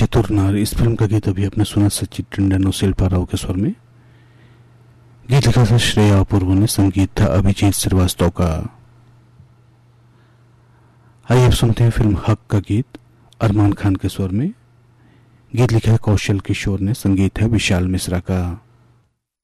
चतुरनार इस फिल्म का गीत अभी आपने सुना सचिन टंडन और शिल्पा राव के स्वर में। गीत लिखा था श्रेया अपूर्व ने, संगीत था अभिजीत श्रीवास्तव का। आइए अब सुनते हैं फिल्म हक का गीत अरमान खान के स्वर में। गीत लिखा है कौशल किशोर ने, संगीत है विशाल मिश्रा का।